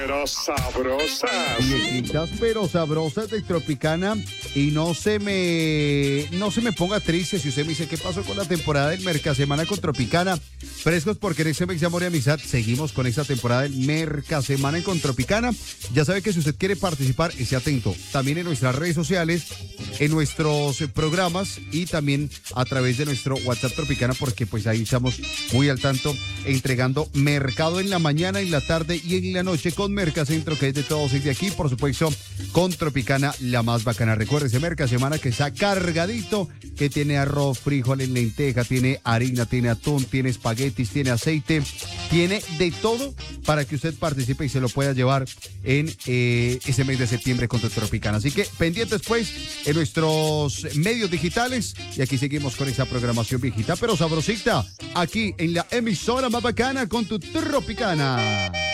pero sabrosas. Viejitas pero sabrosas de Tropicana. Y no se me ponga triste si usted me dice qué pasó con la temporada del Mercasemana con Tropicana. Frescos porque en este mes de amor y amistad seguimos con esta temporada del Mercasemana con Tropicana. Ya sabe que si usted quiere participar, esté atento. También en nuestras redes sociales, en nuestros programas y también a través de nuestro WhatsApp Tropicana, porque pues ahí estamos muy al tanto entregando mercado en la mañana, en la tarde y en la noche con Mercacentro, que es de todos y de aquí, por supuesto, con Tropicana, la más bacana. Recuerde ese Mercasemana que está cargadito, que tiene arroz, frijoles, lenteja, tiene harina, tiene atún, tiene espaguetis, tiene aceite, tiene de todo para que usted participe y se lo pueda llevar en ese mes de septiembre con Tropicana. Así que pendientes pues en nuestros medios digitales y aquí seguimos con esa programación viejita pero sabrosita aquí en la emisora más bacana con tu Tropicana.